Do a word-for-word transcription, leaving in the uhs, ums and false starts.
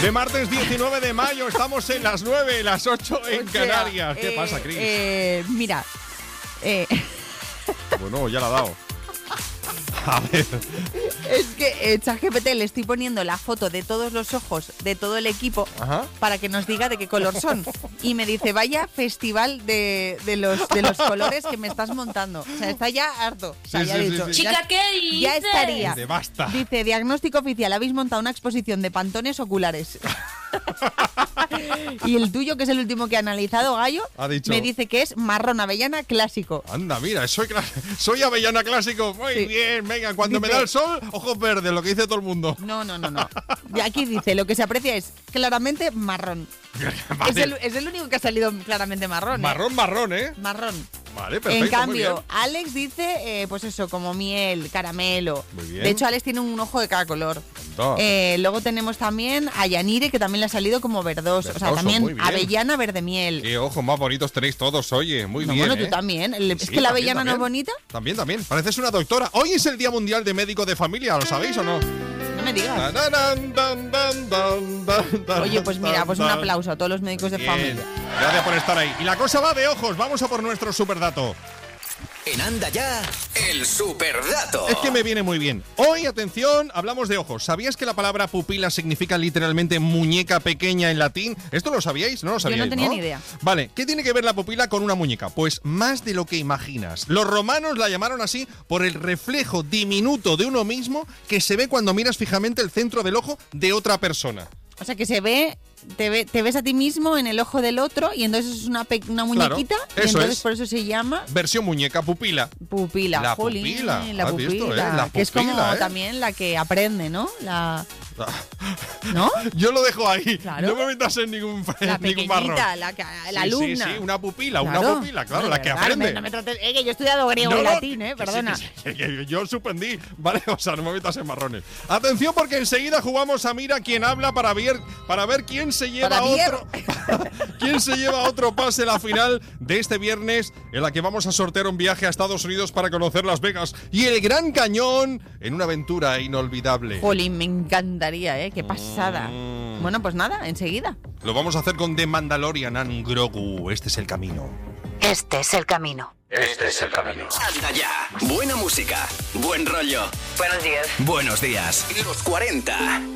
De martes diecinueve de mayo, estamos en las nueve, las ocho en O sea, Canarias. ¿Qué eh, pasa, Cris? Eh, mira. Eh. Bueno, ya la ha dado. A ver. Es que eh, ChatGPT le estoy poniendo la foto de todos los ojos de todo el equipo. Ajá. Para que nos diga de qué color son. Y me dice, vaya festival de, de, los, de los colores que me estás montando. O sea, está ya harto. O sea, Sí, ya sí, he sí, dicho, sí. ya- Chica, ¿qué dices? Ya estaría. Dice, basta. Dice, diagnóstico oficial, habéis montado una exposición de pantones oculares. Y el tuyo, que es el último que ha analizado, Gallo, Ha dicho- me dice que es marrón avellana clásico. Anda, mira, soy, cla- soy avellana clásico. Muy Sí. bien, venga, cuando me Dice- da el sol, ojos verdes, lo que dice todo el mundo. No, no, no, no. Y aquí dice, lo que se aprecia es claramente marrón. Vale. Es, el, es el único que ha salido claramente marrón. ¿eh? Marrón, marrón, ¿eh? Marrón. Vale, perfecto. En cambio, muy bien. Alex dice, eh, pues eso, como miel, caramelo. Muy bien. De hecho, Alex tiene un ojo de cada color. Anda. Eh, luego tenemos también a Yanire, que también le ha salido como verdoso. o sea, Verdoso, muy también bien. avellana verde miel. Qué ojos más bonitos tenéis todos, oye, muy No, bien. bueno, ¿eh? tú también. El- es Sí, que la también, avellana no es también. bonita. También, también. Pareces una doctora. Hoy es el Día Mundial de Médico de Familia, ¿lo sabéis o no? No me digas. Dan, dan, dan, dan, dan, dan, dan, Oye, pues mira, pues un dan. aplauso a todos los médicos de Bien. familia. Gracias por estar ahí. Y la cosa va de ojos. Vamos a por nuestro superdato. En Anda Ya, el superdato. Es que me viene muy bien. Hoy, atención, hablamos de ojos. ¿Sabías que la palabra pupila significa literalmente muñeca pequeña en latín? ¿Esto lo sabíais? No lo Yo no sabíais, tenía ni idea. Vale, ¿qué tiene que ver la pupila con una muñeca? Pues más de lo que imaginas. Los romanos la llamaron así por el reflejo diminuto de uno mismo que se ve cuando miras fijamente el centro del ojo de otra persona. O sea, que se ve te, ve, te ves a ti mismo en el ojo del otro y entonces es una, pe- una muñequita Claro, y eso entonces es. por eso se llama Versión muñeca, pupila. pupila. La Jolín, pupila. la ¿Has pupila. visto, eh? La Que es como pupila, ¿eh? también la que aprende, ¿no? La... ¿No? Yo lo dejo ahí. Claro. No me metas en ningún, La en ningún marrón. pequeñita, la, que- la Sí, alumna. Sí, sí, una pupila, una Claro. pupila, claro, No, la de que verdad, aprende. No me trates, eh, que yo he estudiado griego No, y no, latín, eh, que sí, perdona. que sí, que yo suspendí, ¿vale? O sea, no me metas en marrones. Atención, porque enseguida jugamos a Mira quién habla para ver, para ver quién se lleva Para ver. otro quién se lleva otro pase a la final de este viernes, en la que vamos a sortear un viaje a Estados Unidos para conocer Las Vegas y el Gran Cañón en una aventura inolvidable. Jolín, me encantaría, ¿eh? Qué pasada. Mm. Bueno, pues nada, enseguida. Lo vamos a hacer con The Mandalorian and Grogu. Este es el camino. Este es el camino. Este es el camino. Anda Ya. Buena música, buen rollo. Buenos días. Buenos días. Los cuarenta.